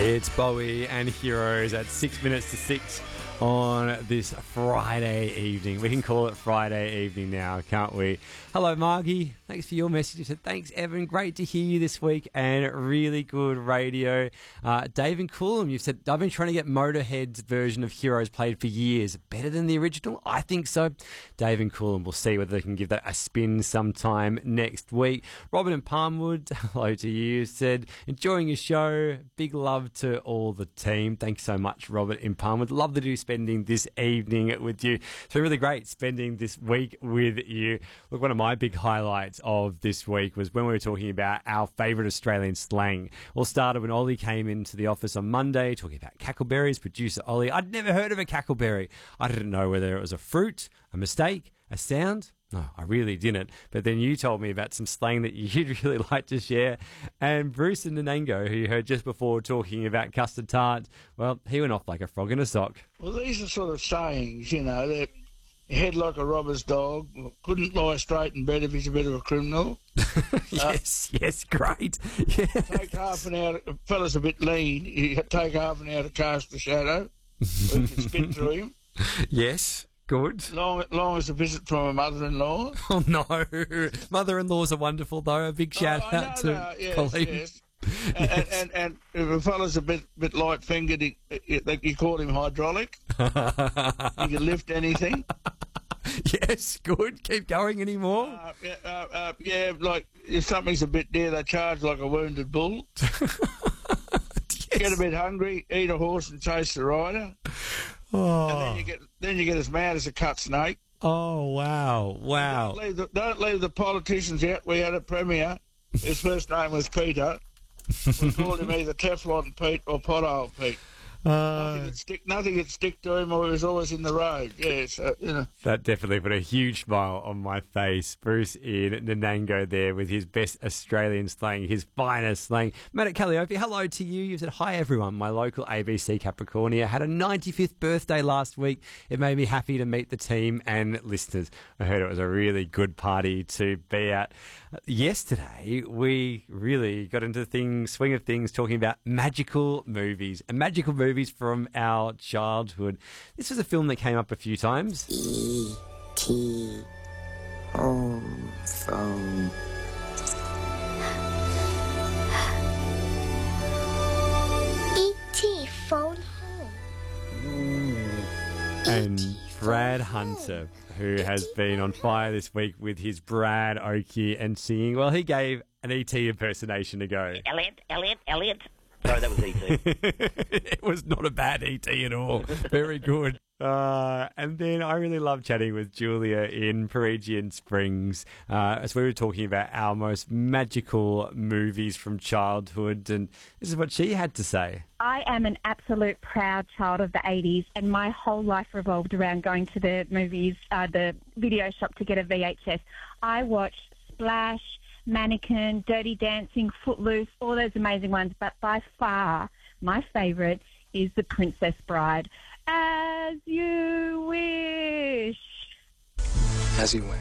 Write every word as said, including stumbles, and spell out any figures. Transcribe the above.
It's Bowie and Heroes at six minutes to six on this Friday evening. We can call it Friday evening now, can't we? Hello, Margie. Thanks for your message. You said, thanks, Evan. Great to hear you this week and really good radio. Uh, Dave and Coolum, you've said, I've been trying to get Motorhead's version of Heroes played for years. Better than the original? I think so. Dave and Coolum, we'll see whether they can give that a spin sometime next week. Robin and Palmwood, hello to you. Said, enjoying your show. Big love to all the team. Thanks so much, Robert in Palmwood. Love to do spending this evening with you. It's been really great spending this week with you. Look, one of my big highlights of this week was when we were talking about our favourite Australian slang. All started when Ollie came into the office on Monday talking about cackleberries. Producer Ollie, I'd never heard of a cackleberry. I didn't know whether it was a fruit, a mistake, a sound. No, I really didn't. But then you told me about some slang that you'd really like to share. And Bruce and Nanango, who you heard just before talking about custard tart, well, he went off like a frog in a sock. Well, these are sort of sayings, you know, that head like a robber's dog, couldn't lie straight in bed if he's a bit of a criminal. yes, uh, yes, great. Yeah. Take half an hour, a fella's a bit lean, you take half an hour to cast a shadow, we can spit through him. Yes. Good. Long, long as a visit from a mother-in-law. Oh, no. Mother-in-laws are wonderful, though. A big shout oh, out no, to no, yes, Colleen. Yes. And, yes. And, and, and if a fella's a bit bit light-fingered, he, he, you call him hydraulic. He can lift anything. Yes, good. Keep going anymore. Uh, yeah, uh, uh, yeah, like if something's a bit dear, they charge like a wounded bull. Yes. Get a bit hungry, eat a horse and chase the rider. Oh. And then you get then you get as mad as a cut snake. Oh, wow. Wow. Don't leave, the, don't leave the politicians out. We had a premier. His first name was Peter. We called him either Teflon Pete or Pothole Pete. Uh, nothing, would stick, nothing would stick to him, or he was always in the road. Yes, uh, you know. That definitely put a huge smile on my face. Bruce in Nanango there with his best Australian slang, his finest slang. Matt at Calliope, hello to you. You said, hi everyone. My local A B C Capricornia had a ninety-fifth birthday last week. It made me happy to meet the team and listeners. I heard it was a really good party to be at. Yesterday, we really got into the thing, swing of things, talking about magical movies and magical movies from our childhood. This was a film that came up a few times. E T Home Phone. E T Phone Home. And Brad Hunter, who has been on fire this week with his Brad Oakey and singing. Well, he gave an E T impersonation a go. Elliot, Elliot, Elliot. Sorry, that was E T. It was not a bad E T at all. Very good. Uh, and then I really love chatting with Julia in Peregian Springs uh, as we were talking about our most magical movies from childhood, and this is what she had to say. I am an absolute proud child of the eighties, and my whole life revolved around going to the movies, uh, the video shop to get a V H S. I watched Splash, Mannequin, Dirty Dancing, Footloose, all those amazing ones, but by far my favourite is The Princess Bride. As you wish. As you wish.